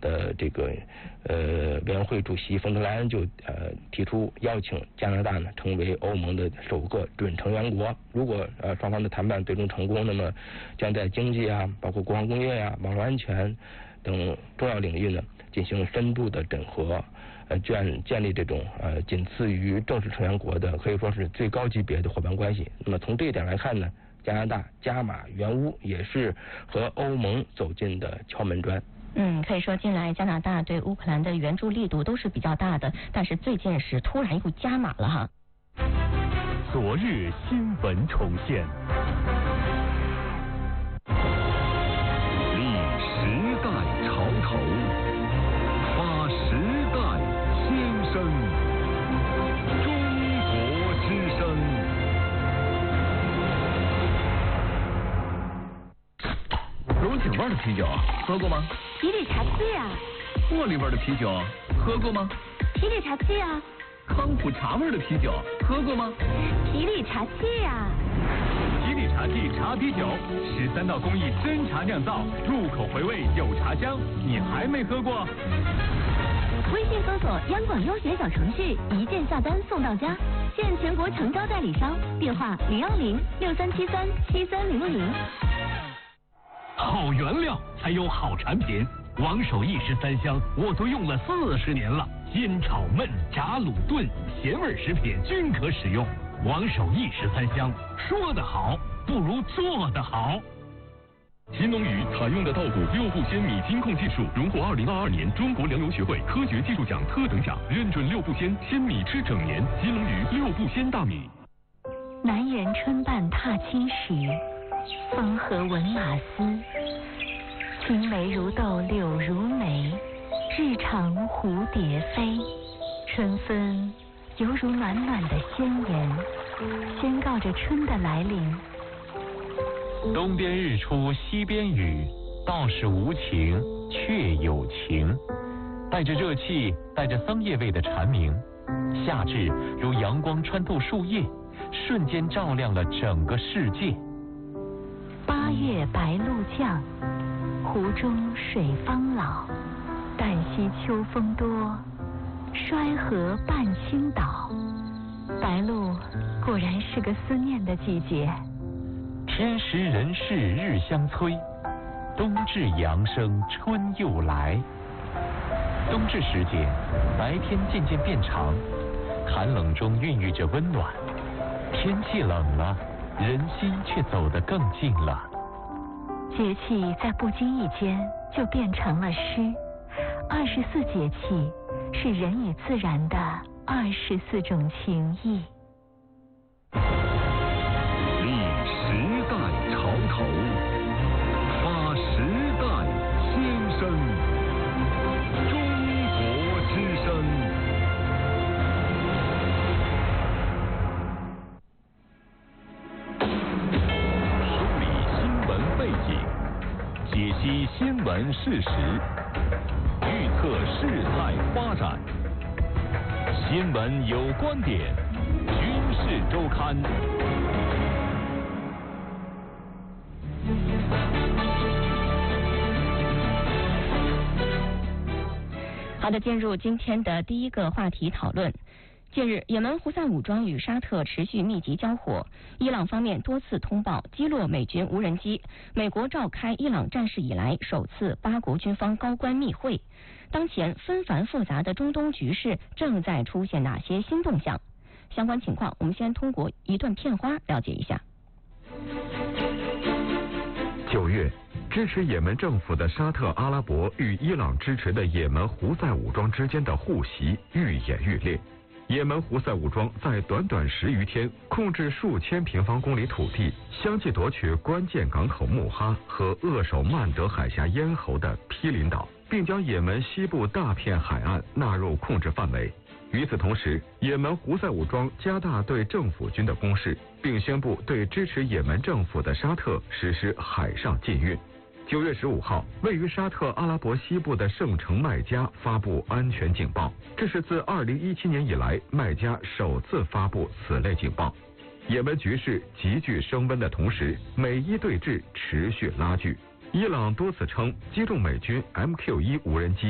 的这个委员会主席冯德莱恩就提出邀请加拿大呢成为欧盟的首个准成员国。如果双方的谈判最终成功，那么将在经济啊、包括国防工业啊、网络安全等重要领域呢进行深度的整合，建立这种仅次于正式成员国的可以说是最高级别的伙伴关系。那么从这一点来看呢，加拿大加码援乌也是和欧盟走近的敲门砖。 可以说近来加拿大对乌克兰的援助力度都是比较大的，但是最近是突然又加码了哈。 昨日新闻重现， 立时代潮头，发时代先声，中国之声。 龙井味的啤酒喝过吗？ 皮里茶气啊。 茉莉味的啤酒喝过吗？ 皮里茶气啊。 康普茶味的啤酒喝过吗？ 皮里茶气啊。 皮里茶气茶啤酒，13道工艺真茶酿造，入口回味有茶香，你还没喝过？ 微信搜索央广优选小程序，一键下单送到家，现全国诚招代理商，电话02063737300。 好原料才有好产品，王守义13香我都用了40年了，煎炒焖炸卤炖咸味食品均可使用。王守义13香，说得好不如做得好。 新农渔采用的稻谷6步鲜米金控技术，荣获2022年中国粮油学会科学技术奖特等奖，认准6步鲜，鲜米吃整年。新农渔6步鲜大米。 南园春半踏青时，风和闻马嘶。青梅如豆柳如眉，日长蝴蝶飞。春分犹如暖暖的宣言，宣告着春的来临。 东边日出西边雨，道是无晴却有晴。带着热气带着桑叶味的蝉鸣，夏至如阳光穿透树叶，瞬间照亮了整个世界。 8月白露降，湖中水方老。旦夕秋风多，衰河半倾倒。白露果然是个思念的季节。 天时人事日相催，冬至阳生春又来。冬至时节，白天渐渐变长，寒冷中孕育着温暖。天气冷了，人心却走得更近了。 节气在不经意间就变成了诗。24节气是人与自然的24种情谊。 立时代潮头，发时代先声，中国之声。 梳理新闻背景，解析新闻事实，预测事态发展。新闻有观点，军事周刊。 好的，进入今天的第一个话题讨论。近日，也门胡塞武装与沙特持续密集交火，伊朗方面多次通报击落美军无人机。美国召开伊朗战事以来首次8国军方高官密会。当前纷繁复杂的中东局势正在出现哪些新动向？相关情况，我们先通过一段片花了解一下。 9月，支持也门政府的沙特阿拉伯与伊朗支持的也门胡塞武装之间的互袭愈演愈烈。也门胡塞武装在短短10余天控制数千平方公里土地，相继夺取关键港口穆哈和扼守曼德海峡咽喉的毗邻岛，并将也门西部大片海岸纳入控制范围。与此同时，也门胡塞武装加大对政府军的攻势，并宣布对支持也门政府的沙特实施海上禁运。9月15号，位于沙特阿拉伯西部的圣城麦加发布安全警报，这是自2017年以来麦加首次发布此类警报。也门局势急剧升温的同时，美伊对峙持续拉锯。伊朗多次称击中美军 MQ-1无人机